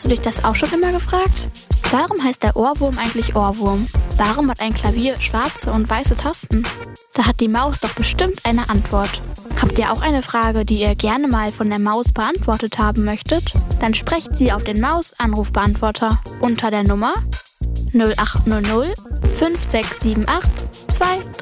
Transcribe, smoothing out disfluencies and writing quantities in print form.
Hast du dich das auch schon immer gefragt? Warum heißt der Ohrwurm eigentlich Ohrwurm? Warum hat ein Klavier schwarze und weiße Tasten? Da hat die Maus doch bestimmt eine Antwort. Habt ihr auch eine Frage, die ihr gerne mal von der Maus beantwortet haben möchtet? Dann sprecht sie auf den Maus-Anrufbeantworter unter der Nummer 0800 5678 23.